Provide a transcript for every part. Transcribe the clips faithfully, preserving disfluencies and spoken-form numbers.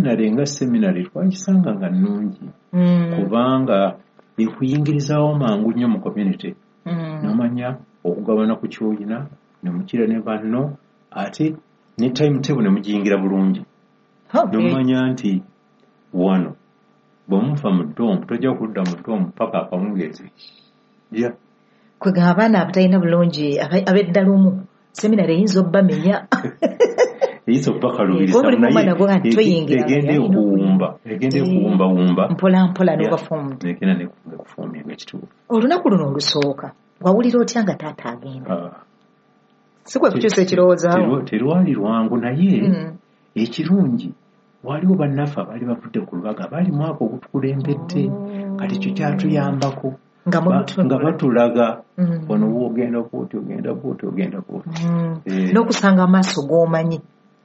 seminary nga seminary twakisanga nga nnungi mm. kubanga ekuyingirizaawo mangu nnyo mu community mm. nomanya okugabana ku kyoyina ne mukira ne banno ate ne timetable ne mugiyingira bulungi okay. nomanya nti wano bw'omufa mu ddomu tojja kudda mu ddomu paka akawungeezi yeah. kwegamba abaana abatalina bulungi ab'eddala omu seminary eyinza obbamenya eyinza okubakalubiriza egende okuwumba egende okuwumbawumba mpola mpola n'obafumu egenda nekufumya ng'ekituufu. Olunaku luno olusooka wawulira otya nga taata agenda? Si kwe kukyusa ekirowoozaawo terwali lwangu naye ekirungi waliwo bannaffe abaali bavudde ku lubaga baali mwaka ogutukulembedde kati ekyo kyatuyambako nga batulaga wano wogenda bwoti ogenda bwoti ogenda bwoti n'okusanga amaaso g'omanyi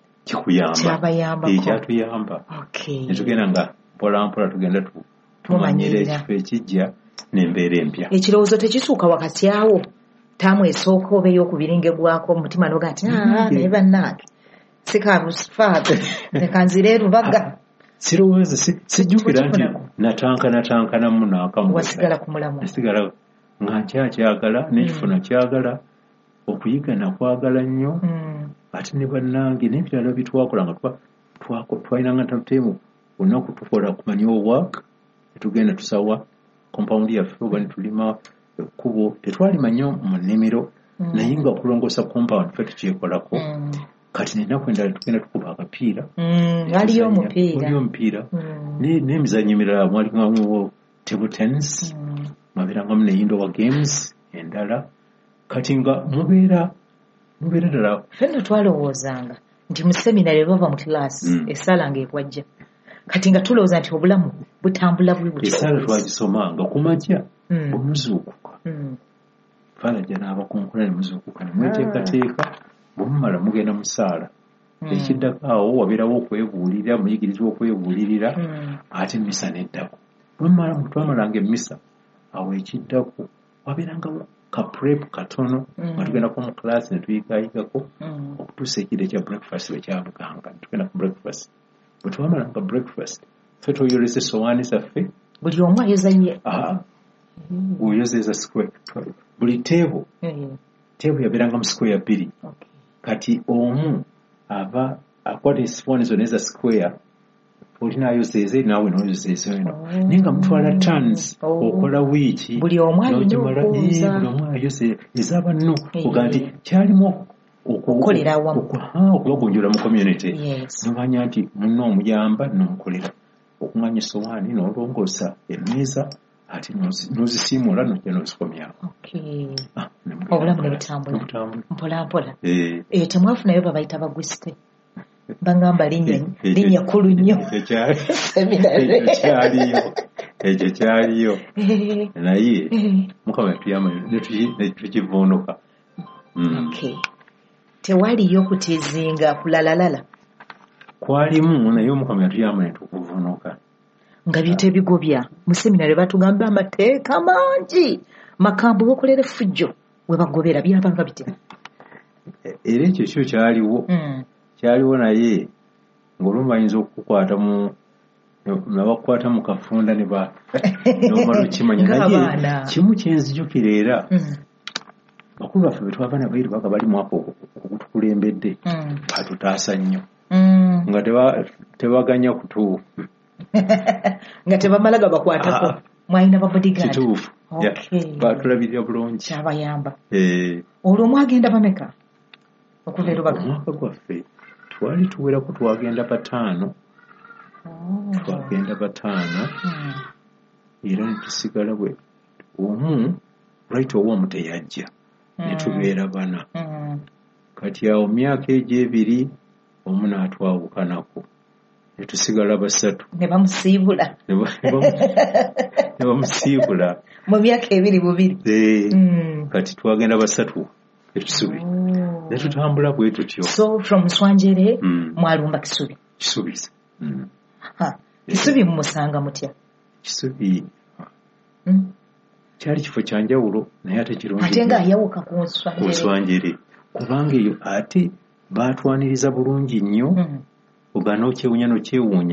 kikuyamba ekyatuyamba netugenda nga mpolampola tugenda tumanyira ekifo ekijja n'embeera empya. Ekirowoozo tekisuuka wakati awo taamu esooka oba ey'okubiringegwako omutima noga nti naye bannange sikalufaate nekanzire lubaga sirowooza sijjukira nti natanka natankanamu naakamu wasigala ku mulamu nasigala nga nkyakyagala n'ekifo nakyagala okuyiga nakwagala nnyo ate ne bannange n'ebirala bitwakola nga twalinanga ntutemu olunaku tukola kumanya work netugenda tusawa compound yaffe oba netulima ekkubo tetwalima nnyo mu nnimiro naye nga okulongoosa compound ffe tukyekolako kati nenaku endala tugenda tukuba akapiira waliyo omupiira waliyo omupiira n'emizannyo emirala mwalingamu table tennis mwabeerangamu ne indoor games endala kati nga mubeera mubeera ddala ffenna twalowoozanga nti mu seminary bava mu kilaasi essaala ng'ekwajja kati nga tulowooza nti obulamu butambula bwe butyo. Essaala twagisomanga ku makya omuzuukuka falajja n'abakonkona ne muzuukuka ne mweteekateeka bwemumala mugenda mu ssaala ekiddako awo wabeerawo okwebuulirira muyigirizwa okwebuulirira ate emmisa n'eddako bwemumala twamalanga emmisa awo ekiddako wabeerangawo ka prep katono nga tugendako mu class ne tuyigayigako okutuusa ekiro ekya breakfast bwe kyabuganga tugenda ku breakfast bwe twamalanga breakfast ffe toyoleza essowaani zaffe buli omu ayoza ye bw'oyozeza square buli teebo teebo yabeeranga mu square bbiri kati omu aba akwata esifooni zonna eza square olina ayozeeza eri naawe n'oyozeeza eno naye nga mutwala tons okola wiiki buli omu alina okuwuza buli omu ayoze ezaaba nno oga nti kyalimu okukolera awamu okubagonjola mu community nomanya nti munno omuyamba n'omukolera okunganya essowaani n'olongoosa emmeeza ate n'ozisiimuula n'ojja n'ozikomyawo obulamu ne butambula mpola mpola temwafunayo babayita bagwisite bangamba linnya kkulu nnyo ekyo kyaliyo naye mukama yatuyamba netukivuunuka. Tewaliyo kutizinga kulalalala kwalimu naye omukama yatuyamba netukuvuunuka nga biyita ebigobya mu seminary batugamba amateeka mangi makambo bokolere fujjo we bagobera byabanga bitya era ekyo kyo kyaliwo kyaliwo naye ng'olumu bayinza okukwata mu nabakukwata mu kafunda ne nomala okimanya naye kimu kyenzijukira era bakulu baffe betwava nabo eri baga bali mwaka ogutukulembedde batutaasa nnyo nga tebaganya kutu nga tebamalaga bakwatako mwalina babodyguard kituufu batulabirira bulungi kyabayamba olwo mwagenda bameka okuva e Lubaga? Omwaka gwaffe twali tuwerako twagenda bataano twagenda bataano era netusigala bwe omu right owomu teyajja netubeera bana kati awo myaka egyo ebiri omu n'atwawukanako netusigala basatu ne bamusiibula ne bamusiibula mu myaka ebiri bubiri kati twagenda basatu ekisubi netutambula bwe tutyo. So from Swanjere mwalumba Kisubi? Kisubi. Kisubi mumusanga mutya? Kisubi kyali kifo kya njawulo naye ate kirungi ate nga yawuka ku Swanjere kubanga eyo ate baatwaniriza bulungi nnyo ogana okyewunya n'okyewuunya